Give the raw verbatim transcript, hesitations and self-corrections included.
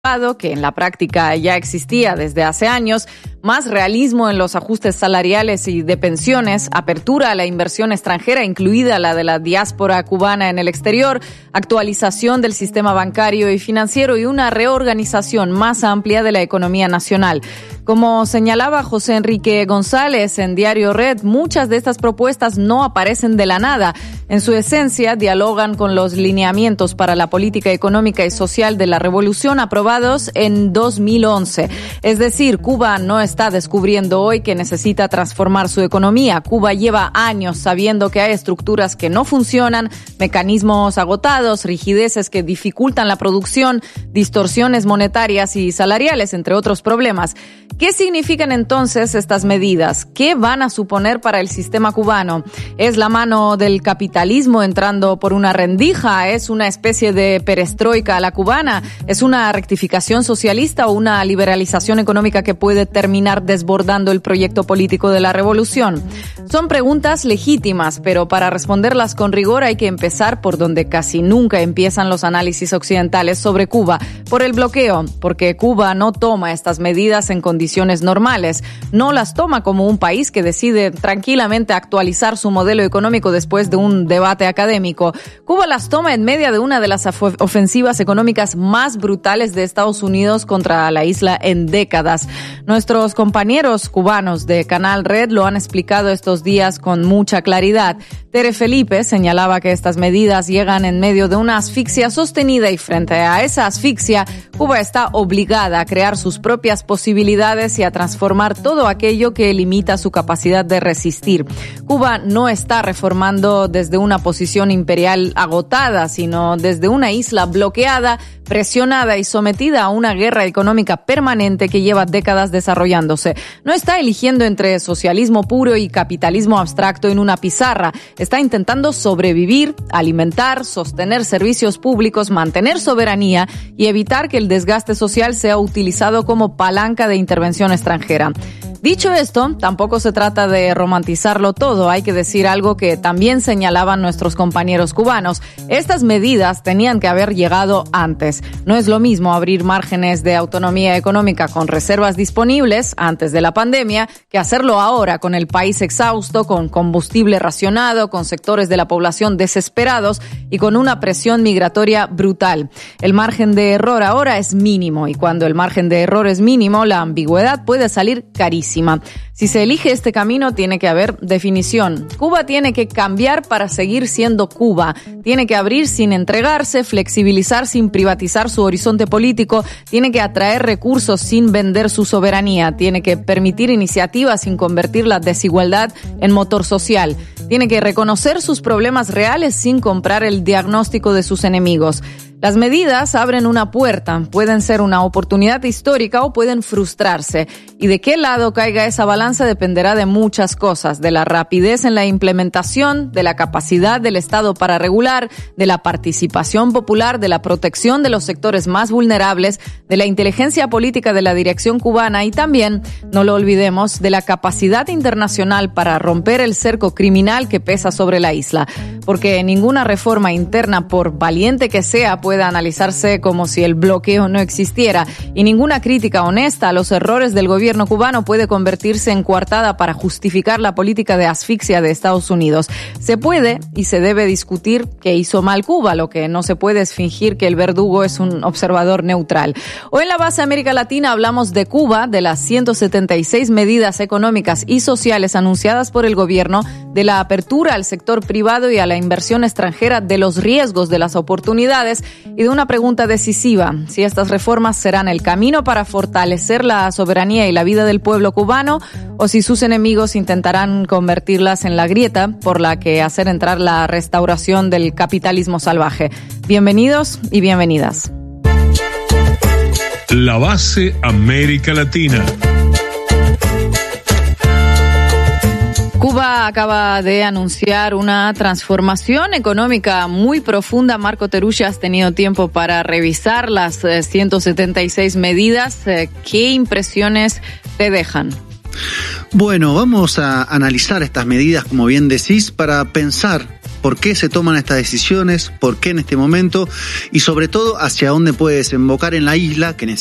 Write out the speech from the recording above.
que en la práctica ya existía desde hace años, más realismo en los ajustes salariales y de pensiones, apertura a la inversión extranjera, incluida la de la diáspora cubana en el exterior, actualización del sistema bancario y financiero y una reorganización más amplia de la economía nacional. Como señalaba José Enrique González en Diario Red, muchas de estas propuestas no aparecen de la nada. En su esencia, dialogan con los lineamientos para la política económica y social de la revolución aprobados en dos mil once. Es decir, Cuba no está descubriendo hoy que necesita transformar su economía. Cuba lleva años sabiendo que hay estructuras que no funcionan, mecanismos agotados, rigideces que dificultan la producción, distorsiones monetarias y salariales, entre otros problemas. ¿Qué significan entonces estas medidas? ¿Qué van a suponer para el sistema cubano? ¿Es la mano del capitalismo entrando por una rendija? ¿Es una especie de perestroika a la cubana? ¿Es una rectificación socialista o una liberalización económica que puede terminar desbordando el proyecto político de la revolución? Son preguntas legítimas, pero para responderlas con rigor hay que empezar por donde casi nunca empiezan los análisis occidentales sobre Cuba, por el bloqueo, porque Cuba no toma estas medidas en condiciones normales, no las toma como un país que decide tranquilamente actualizar su modelo económico después de un debate académico. Cuba las toma en medio de una de las ofensivas económicas más brutales de Estados Unidos contra la isla en décadas. Nuestros compañeros cubanos de Canal Red lo han explicado estos días con mucha claridad. Tere Felipe señalaba que estas medidas llegan en medio de una asfixia sostenida y frente a esa asfixia, Cuba está obligada a crear sus propias posibilidades y a transformar todo aquello que limita su capacidad de resistir. Cuba no está reformando desde una posición imperial agotada, sino desde una isla bloqueada, presionada y sometida a una guerra económica permanente que lleva décadas desarrollándose. No está eligiendo entre socialismo puro y capitalismo abstracto en una pizarra. Está intentando sobrevivir, alimentar, sostener servicios públicos, mantener soberanía y evitar que el desgaste social sea utilizado como palanca de intervención extranjera. Dicho esto, tampoco se trata de romantizarlo todo, hay que decir algo que también señalaban nuestros compañeros cubanos. Estas medidas tenían que haber llegado antes. No es lo mismo abrir márgenes de autonomía económica con reservas disponibles antes de la pandemia que hacerlo ahora con el país exhausto, con combustible racionado, con sectores de la población desesperados y con una presión migratoria brutal. El margen de error ahora es mínimo y cuando el margen de error es mínimo, la ambigüedad puede salir carísima. Si se elige este camino, tiene que haber definición. Cuba tiene que cambiar para seguir siendo Cuba. Tiene que abrir sin entregarse, flexibilizar sin privatizar su horizonte político. Tiene que atraer recursos sin vender su soberanía. Tiene que permitir iniciativas sin convertir la desigualdad en motor social. Tiene que reconocer sus problemas reales sin comprar el diagnóstico de sus enemigos. Las medidas abren una puerta, pueden ser una oportunidad histórica o pueden frustrarse. Y de qué lado caiga esa balanza dependerá de muchas cosas, de la rapidez en la implementación, de la capacidad del Estado para regular, de la participación popular, de la protección de los sectores más vulnerables, de la inteligencia política de la dirección cubana y también, no lo olvidemos, de la capacidad internacional para romper el cerco criminal que pesa sobre la isla. Porque ninguna reforma interna, por valiente que sea, puede puede analizarse como si el bloqueo no existiera y ninguna crítica honesta a los errores del gobierno cubano puede convertirse en coartada para justificar la política de asfixia de Estados Unidos. Se puede y se debe discutir qué hizo mal Cuba, lo que no se puede es fingir que el verdugo es un observador neutral. Hoy en la base América Latina hablamos de Cuba, de las ciento setenta y seis medidas económicas y sociales anunciadas por el gobierno, de la apertura al sector privado y a la inversión extranjera, de los riesgos, de las oportunidades y de una pregunta decisiva, si estas reformas serán el camino para fortalecer la soberanía y la vida del pueblo cubano o si sus enemigos intentarán convertirlas en la grieta por la que hacer entrar la restauración del capitalismo salvaje. Bienvenidos y bienvenidas. La base América Latina. Cuba acaba de anunciar una transformación económica muy profunda. Marco Teruggia, has tenido tiempo para revisar las ciento setenta y seis medidas. ¿Qué impresiones te dejan? Bueno, vamos a analizar estas medidas, como bien decís, para pensar por qué se toman estas decisiones, por qué en este momento y sobre todo hacia dónde puede desembocar en la isla, que necesita